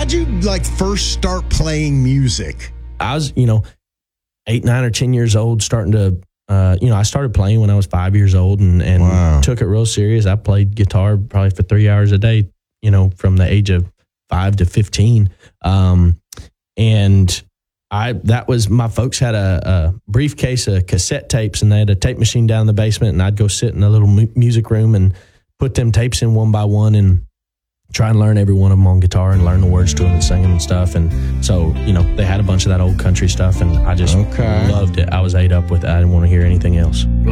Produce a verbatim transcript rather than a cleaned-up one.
how'd you like first start playing music? I was, you know, eight, nine or ten years old, starting to, uh, you know, I started playing when I was five years old and, and Wow. took it real serious. I played guitar probably for three hours a day, you know, from the age of five to fifteen. Um, and I, that was, my folks had a, a briefcase of cassette tapes, and they had a tape machine down in the basement, and I'd go sit in a little mu- music room and put them tapes in one by one and try and learn every one of them on guitar and learn the words to them and sing them and stuff. And so, you know, they had a bunch of that old country stuff, and I just Okay. loved it. I was ate up with it. I didn't want to hear anything else.